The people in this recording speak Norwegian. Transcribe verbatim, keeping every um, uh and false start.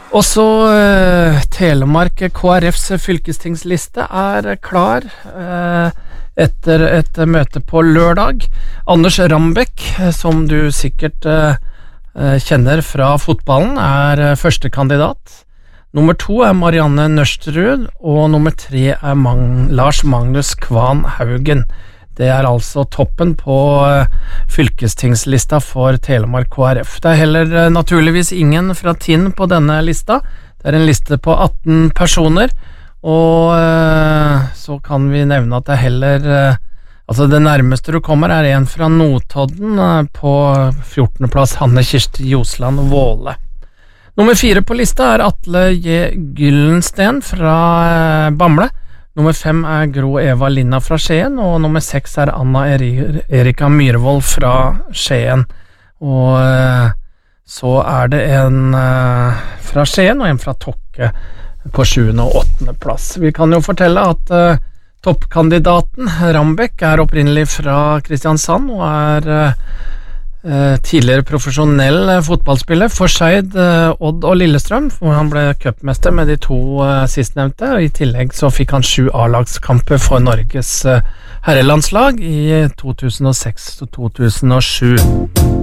Også eh, Telemark K R Fs fylkestingsliste er klar eh, etter et møte på lørdag. Anders Rambekk, som du sikkert eh, kjenner fra fotballen, er første kandidat. Nummer to er Marianne Nørstrud, og nummer tre er Mag- Lars Magnus Kvan Haugen. Det er altså toppen på fylkestingslista for Telemark K R F. Det er heller naturligvis ingen fra Tinn på denne lista. Det er en liste på atten personer, og så kan vi nevne at det er heller, altså det nærmeste du kommer er en fra Notodden på fjortende plass, Hanne Kirsti Josland Våle. Nummer fire på lista er Atle J. Gyllensten fra Bamble. Nummer fem er Gro Eva Linna fra Skien, og nummer seks er Anna Eri- Erika Myrvold fra Skien. Og eh, så er det en eh, fra Skien og en fra Tokke på sjuende og åttende plass. Vi kan jo fortelle at eh, toppkandidaten Rambekk er opprinnelig fra Kristiansand og er eh, tidligere profesjonell fotballspiller for Skeid, Odd og Lillestrøm, hvor han ble cupmester med de to sistnevnte, og i tillegg så fikk han sju A-lagskamper for Norges herrelandslag i to tusen og seks til to tusen og sju.